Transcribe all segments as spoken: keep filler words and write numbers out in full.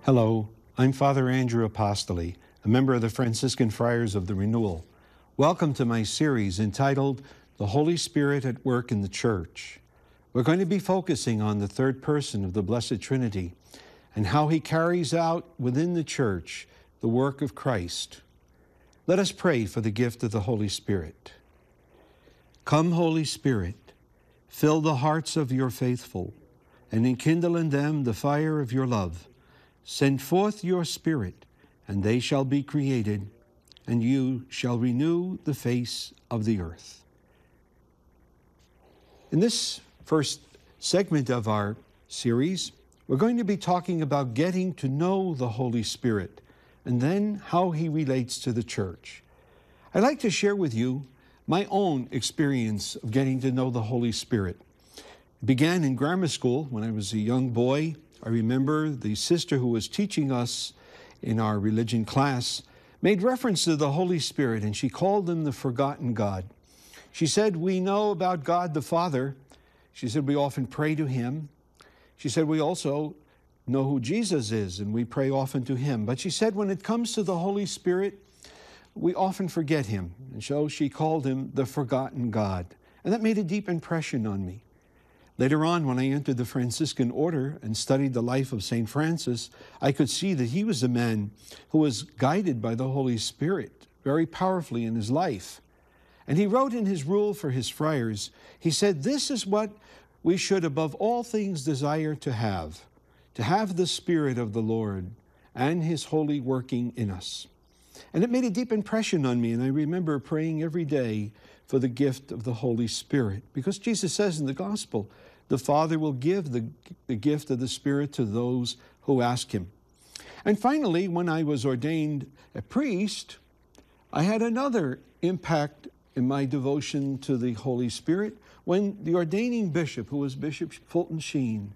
Hello, I'm Father Andrew Apostoli, a member of the Franciscan Friars of the Renewal. Welcome to my series entitled The Holy Spirit at Work in the Church. We're going to be focusing on the third person of the Blessed Trinity and how he carries out within the Church the work of Christ. Let us pray for the gift of the Holy Spirit. Come, Holy Spirit, fill the hearts of your faithful and enkindle in them the fire of your love. Send forth your Spirit, and they shall be created, and you shall renew the face of the earth. In this first segment of our series, we're going to be talking about getting to know the Holy Spirit, and then how he relates to the church. I'd like to share with you my own experience of getting to know the Holy Spirit. It began in grammar school when I was a young boy. I remember the sister who was teaching us in our religion class made reference to the Holy Spirit, and she called him the forgotten God. She said, we know about God the Father. She said, we often pray to him. She said, we also know who Jesus is, and we pray often to him. But she said, when it comes to the Holy Spirit, we often forget him. And so she called him the forgotten God. And that made a deep impression on me. Later on, when I entered the Franciscan order and studied the life of Saint Francis, I could see that he was a man who was guided by the Holy Spirit very powerfully in his life. And he wrote in his rule for his friars, he said, this is what we should above all things desire to have, to have the Spirit of the Lord and his holy working in us. And it made a deep impression on me, and I remember praying every day for the gift of the Holy Spirit. Because Jesus says in the Gospel, the Father will give the, the gift of the Spirit to those who ask him. And finally, when I was ordained a priest, I had another impact in my devotion to the Holy Spirit when the ordaining bishop, who was Bishop Fulton Sheen,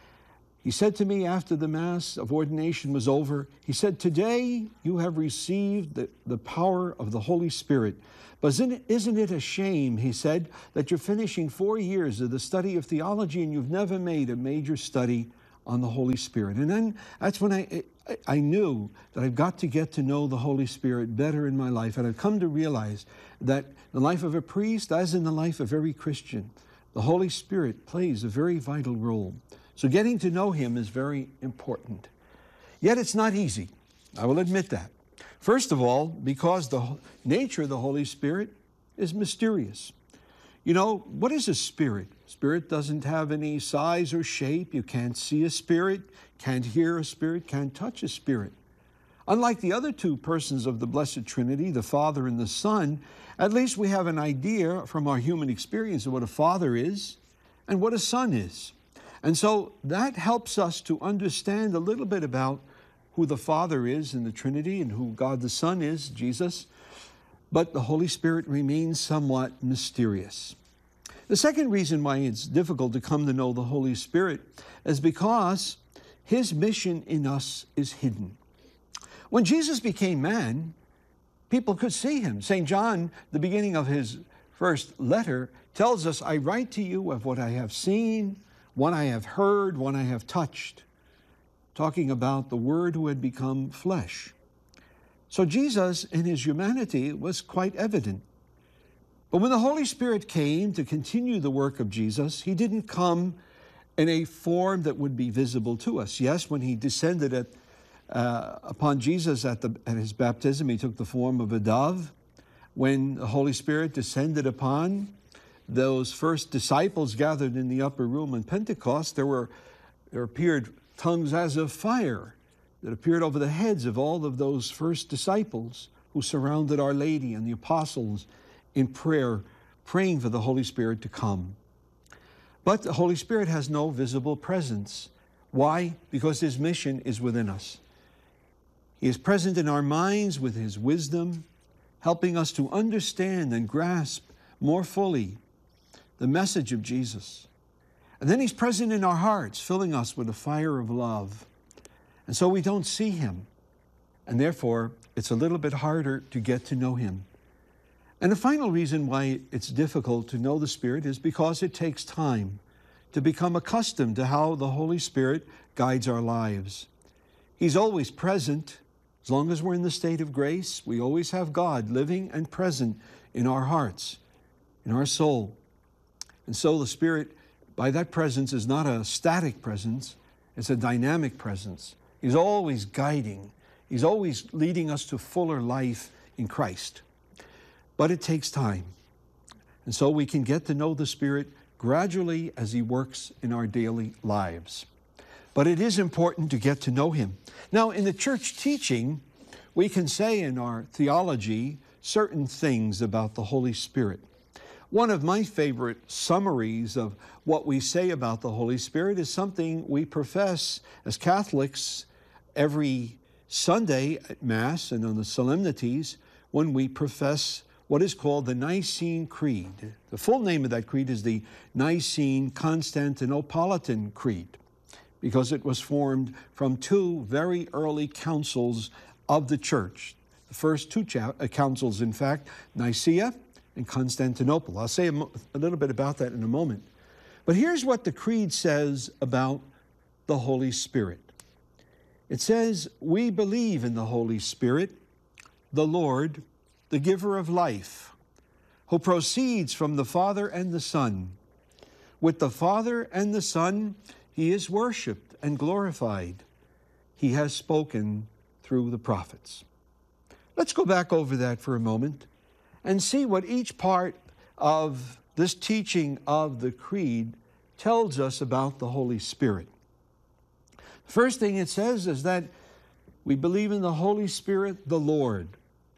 he said to me after the Mass of ordination was over, he said, today you have received the, the power of the Holy Spirit. But isn't it, isn't it a shame, he said, that you're finishing four years of the study of theology and you've never made a major study on the Holy Spirit? And then that's when I, I, I knew that I've got to get to know the Holy Spirit better in my life. And I've come to realize that the life of a priest, as in the life of every Christian, the Holy Spirit plays a very vital role. So getting to know him is very important. Yet it's not easy. I will admit that. First of all, because the nature of the Holy Spirit is mysterious. You know, what is a spirit? Spirit doesn't have any size or shape. You can't see a spirit, can't hear a spirit, can't touch a spirit. Unlike the other two persons of the Blessed Trinity, the Father and the Son, at least we have an idea from our human experience of what a father is and what a son is. And so that helps us to understand a little bit about who the Father is in the Trinity and who God the Son is, Jesus. But the Holy Spirit remains somewhat mysterious. The second reason why it's difficult to come to know the Holy Spirit is because his mission in us is hidden. When Jesus became man, people could see him. Saint John, the beginning of his first letter, tells us, I write to you of what I have seen, what I have heard, what I have touched, talking about the Word who had become flesh. So Jesus, in his humanity, was quite evident. But when the Holy Spirit came to continue the work of Jesus, he didn't come in a form that would be visible to us. Yes, when he descended at, uh, upon Jesus at, the, at his baptism, he took the form of a dove. When the Holy Spirit descended upon those first disciples gathered in the upper room on Pentecost, there were there appeared tongues as of fire that appeared over the heads of all of those first disciples who surrounded Our Lady and the apostles in prayer, praying for the Holy Spirit to come. But the Holy Spirit has no visible presence. Why? Because his mission is within us. He is present in our minds with his wisdom, helping us to understand and grasp more fully the message of Jesus. And then he's present in our hearts, filling us with a fire of love. And so we don't see him. And therefore, it's a little bit harder to get to know him. And the final reason why it's difficult to know the Spirit is because it takes time to become accustomed to how the Holy Spirit guides our lives. He's always present. As long as we're in the state of grace, we always have God living and present in our hearts, in our soul. And so the Spirit, by that presence, is not a static presence, it's a dynamic presence. He's always guiding. He's always leading us to fuller life in Christ. But it takes time. And so we can get to know the Spirit gradually as He works in our daily lives. But it is important to get to know Him. Now, in the church teaching, we can say in our theology certain things about the Holy Spirit. One of my favorite summaries of what we say about the Holy Spirit is something we profess as Catholics every Sunday at Mass and on the solemnities when we profess what is called the Nicene Creed. The full name of that creed is the Nicene Constantinopolitan Creed, because it was formed from two very early councils of the Church. The first two councils, in fact, Nicaea and Constantinople. I'll say a, mo- a little bit about that in a moment. But here's what the Creed says about the Holy Spirit. It says, "We believe in the Holy Spirit, the Lord, the giver of life, who proceeds from the Father and the Son. With the Father and the Son, He is worshiped and glorified. He has spoken through the prophets." Let's go back over that for a moment and see what each part of this teaching of the Creed tells us about the Holy Spirit. The first thing it says is that we believe in the Holy Spirit, the Lord.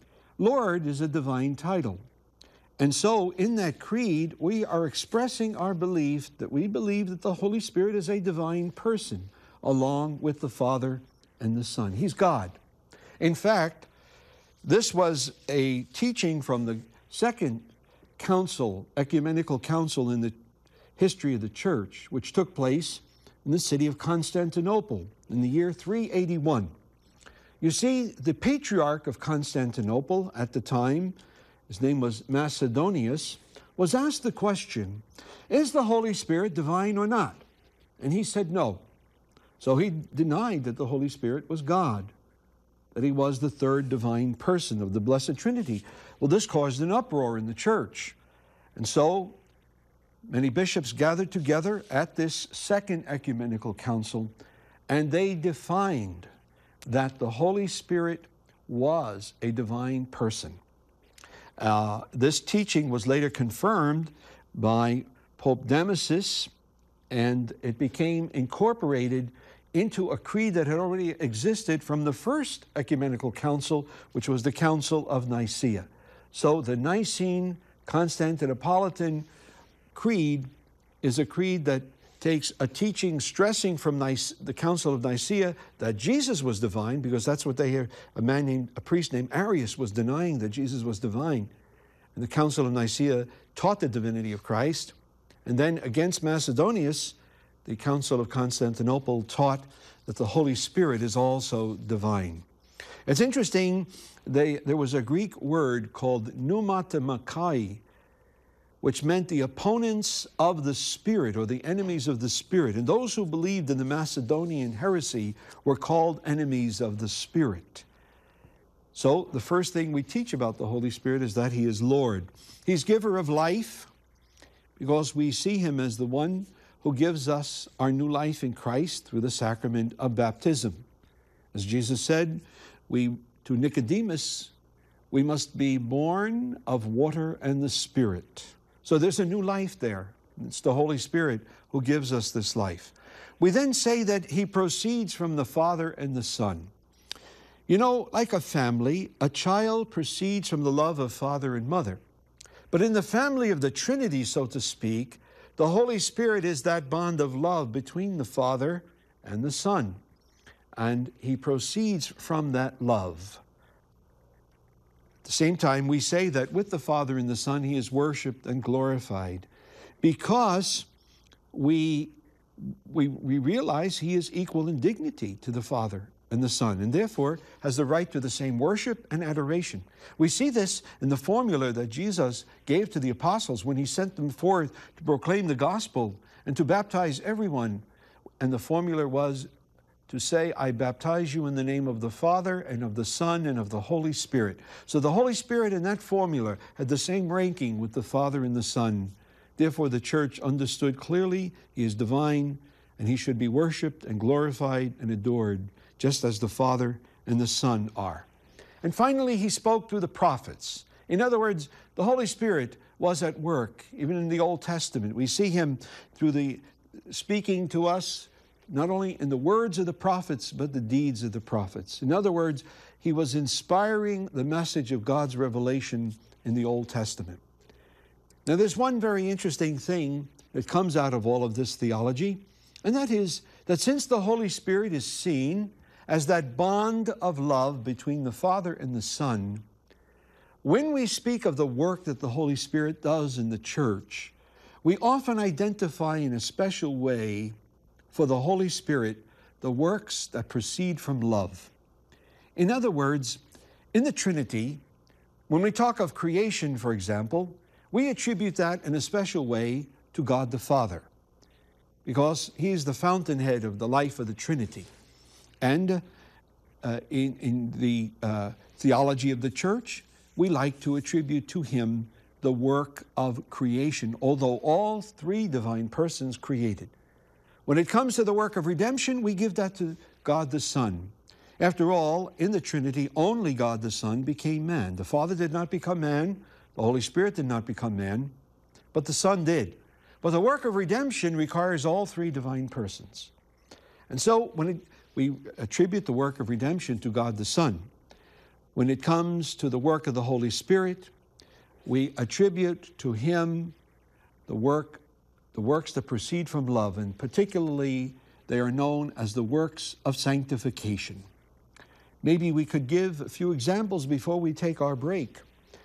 Lord is a divine title. And so in that creed, we are expressing our belief that we believe that the Holy Spirit is a divine person, along with the Father and the Son. He's God. In fact, this was a teaching from the second council, ecumenical council in the history of the Church, which took place in the city of Constantinople in the year three eighty-one. You see, the patriarch of Constantinople at the time, his name was Macedonius, was asked the question, is the Holy Spirit divine or not? And he said no. So he denied that the Holy Spirit was God, that He was the third divine person of the Blessed Trinity. Well, this caused an uproar in the church. And so many bishops gathered together at this second ecumenical council, and they defined that the Holy Spirit was a divine person. Uh, this teaching was later confirmed by Pope Damasus, and it became incorporated into a creed that had already existed from the first ecumenical council, which was the Council of Nicaea. So the Nicene Constantinopolitan Creed is a creed that takes a teaching stressing from Nice, the Council of Nicaea that Jesus was divine, because that's what they hear. A man named, a priest named Arius was denying that Jesus was divine. And the Council of Nicaea taught the divinity of Christ. And then against Macedonius, the Council of Constantinople taught that the Holy Spirit is also divine. It's interesting, they, there was a Greek word called pneumatomakai, which meant the opponents of the Spirit, or the enemies of the Spirit. And those who believed in the Macedonian heresy were called enemies of the Spirit. So the first thing we teach about the Holy Spirit is that He is Lord. He's giver of life, because we see Him as the one who gives us our new life in Christ through the sacrament of baptism. As Jesus said, we to Nicodemus, we must be born of water and the Spirit. So there's a new life there. It's the Holy Spirit who gives us this life. We then say that He proceeds from the Father and the Son. You know, like a family, a child proceeds from the love of father and mother. But in the family of the Trinity, so to speak, the Holy Spirit is that bond of love between the Father and the Son. And He proceeds from that love. At the same time, we say that with the Father and the Son, He is worshiped and glorified, because we, we, we realize He is equal in dignity to the Father and the Son, and therefore has the right to the same worship and adoration. We see this in the formula that Jesus gave to the apostles when He sent them forth to proclaim the gospel and to baptize everyone. And the formula was, to say, I baptize you in the name of the Father and of the Son and of the Holy Spirit. So the Holy Spirit in that formula had the same ranking with the Father and the Son. Therefore, the church understood clearly he is divine and he should be worshiped and glorified and adored, just as the Father and the Son are. And finally, he spoke through the prophets. In other words, the Holy Spirit was at work. Even in the Old Testament, we see him through the speaking to us, not only in the words of the prophets, but the deeds of the prophets. In other words, he was inspiring the message of God's revelation in the Old Testament. Now, there's one very interesting thing that comes out of all of this theology, and that is that since the Holy Spirit is seen as that bond of love between the Father and the Son, when we speak of the work that the Holy Spirit does in the church, we often identify in a special way for the Holy Spirit the works that proceed from love. In other words, in the Trinity, when we talk of creation, for example, we attribute that in a special way to God the Father, because he is the fountainhead of the life of the Trinity. And uh, in, in the uh, theology of the church, we like to attribute to him the work of creation, although all three divine persons created. When it comes to the work of redemption, we give that to God the Son. After all, in the Trinity, only God the Son became man. The Father did not become man, the Holy Spirit did not become man, but the Son did. But the work of redemption requires all three divine persons. And so when it, we attribute the work of redemption to God the Son, when it comes to the work of the Holy Spirit, we attribute to him the work the works that proceed from love, and particularly they are known as the works of sanctification. Maybe we could give a few examples before we take our break.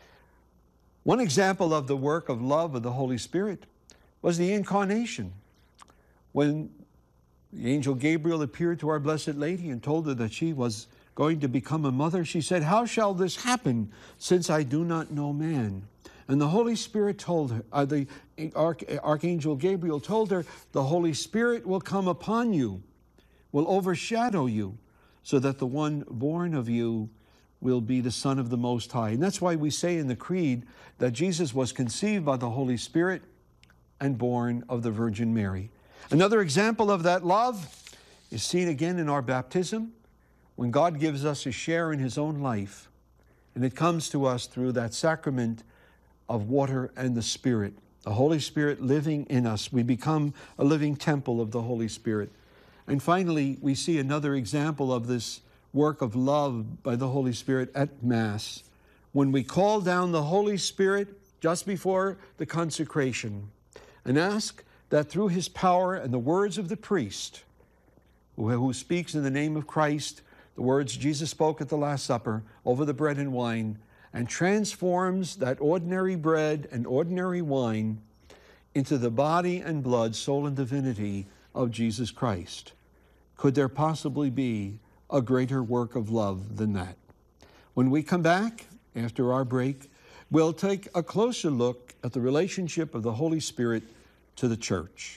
One example of the work of love of the Holy Spirit was the Incarnation. When the angel Gabriel appeared to our Blessed Lady and told her that she was going to become a mother, she said, "How shall this happen, since I do not know man?" And the Holy Spirit told her, uh, the Arch- Archangel Gabriel told her, the Holy Spirit will come upon you, will overshadow you, so that the one born of you will be the Son of the Most High. And that's why we say in the Creed that Jesus was conceived by the Holy Spirit and born of the Virgin Mary. Another example of that love is seen again in our baptism, when God gives us a share in his own life, and it comes to us through that sacrament of water and the Spirit. The Holy Spirit living in us. We become a living temple of the Holy Spirit. And finally, we see another example of this work of love by the Holy Spirit at Mass, when we call down the Holy Spirit just before the consecration and ask that through his power and the words of the priest, who, who speaks in the name of Christ, the words Jesus spoke at the Last Supper over the bread and wine, and transforms that ordinary bread and ordinary wine into the body and blood, soul and divinity of Jesus Christ. Could there possibly be a greater work of love than that? When we come back, after our break, we'll take a closer look at the relationship of the Holy Spirit to the church.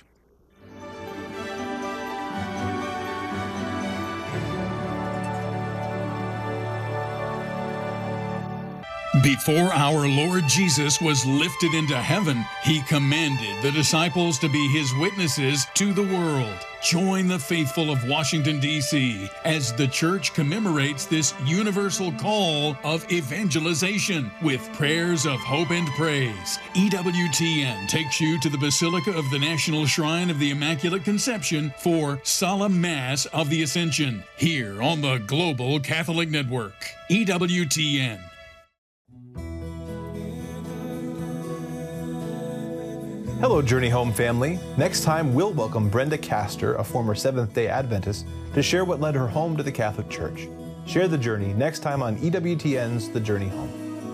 Before our Lord Jesus was lifted into heaven, he commanded the disciples to be his witnesses to the world. Join the faithful of Washington, D C as the church commemorates this universal call of evangelization with prayers of hope and praise. E W T N takes you to the Basilica of the National Shrine of the Immaculate Conception for Solemn Mass of the Ascension, here on the Global Catholic Network. E W T N. Hello, Journey Home family. Next time, we'll welcome Brenda Castor, a former Seventh-day Adventist, to share what led her home to the Catholic Church. Share the journey next time on E W T N's The Journey Home.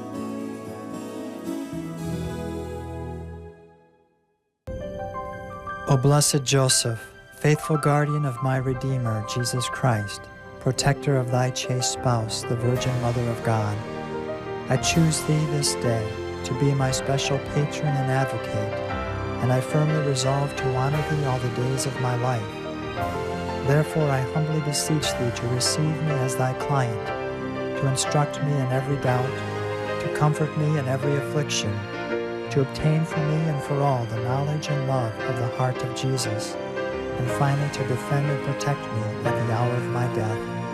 O blessed Joseph, faithful guardian of my Redeemer, Jesus Christ, protector of thy chaste spouse, the Virgin Mother of God, I choose thee this day to be my special patron and advocate, and I firmly resolve to honor thee all the days of my life. Therefore I humbly beseech thee to receive me as thy client, to instruct me in every doubt, to comfort me in every affliction, to obtain for me and for all the knowledge and love of the heart of Jesus, and finally to defend and protect me at the hour of my death.